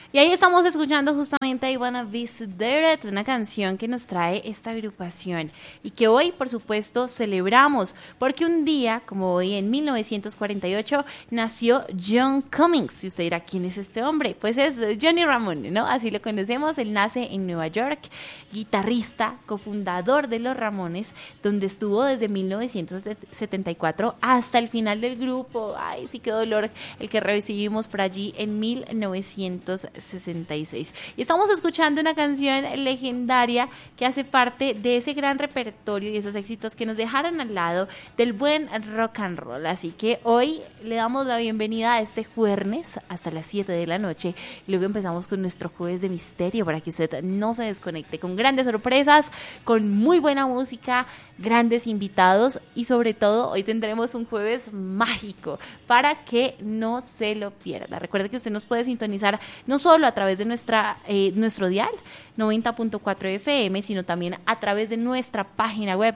Y ahí estamos escuchando justamente I Wanna Visit It, una canción que nos trae esta agrupación y que hoy, por supuesto, celebramos porque un día, como hoy en 1948, nació John Cummings. Y usted dirá, ¿quién es este hombre? Pues es Johnny Ramone, ¿no? Así lo conocemos. Él nace en Nueva York, guitarrista, cofundador de los Ramones, donde estuvo desde 1974 hasta el final del grupo. Ay, sí, qué dolor el que recibimos por allí en 1966. Y estamos escuchando una canción legendaria que hace parte de ese gran repertorio y esos éxitos que nos dejaron al lado del buen rock and roll. Así que hoy le damos la bienvenida a este jueves hasta las 7 de la noche. Y luego empezamos con nuestro jueves de misterio para que usted no se desconecte, con grandes sorpresas, con muy buena música, grandes invitados y sobre todo hoy tendremos un jueves mágico para que no se lo pierda. Recuerde que usted nos puede sintonizar no solo a través de nuestro dial 90.4 FM, sino también a través de nuestra página web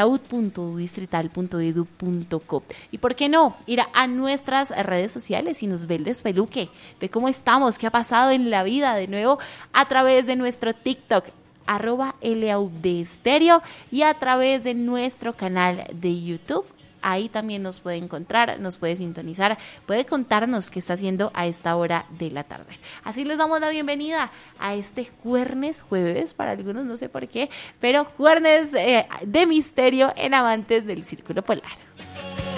laud.distrital.edu.co. Y por qué no ir a nuestras redes sociales y nos ve el despeluque, ve cómo estamos, qué ha pasado en la vida de nuevo a través de nuestro TikTok @LAUDEstereo y a través de nuestro canal de YouTube. Ahí también nos puede encontrar, nos puede sintonizar, puede contarnos qué está haciendo a esta hora de la tarde. Así les damos la bienvenida a este jueves, para algunos no sé por qué, pero jueves de misterio en Amantes del Círculo Polar.